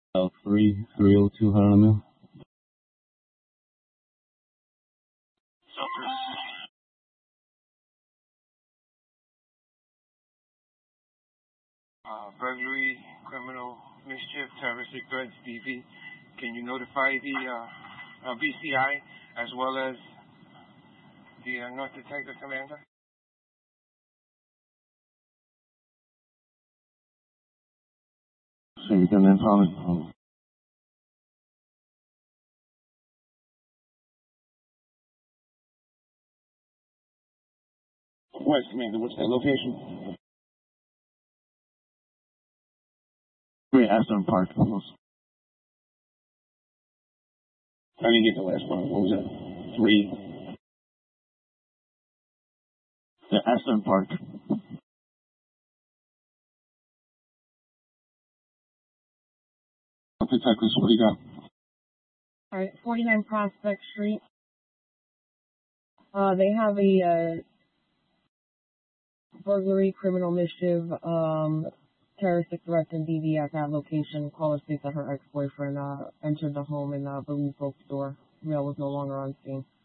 L3-302 Harlem. Burglary, criminal mischief, terroristic threats, DV. Can you notify the BCI as well as the North Detective Commander? So you can inform it. West, Commander. What's that location? 3 Aston Park. I didn't get the last one. What was that? 3. The Aston Park. Detectives, what do you got? All right, 49 Prospect Street. They have a burglary, criminal mischief, terroristic threats, and DV at that location. Caller states that her ex-boyfriend entered the home and believed bookstore. Male was no longer on scene.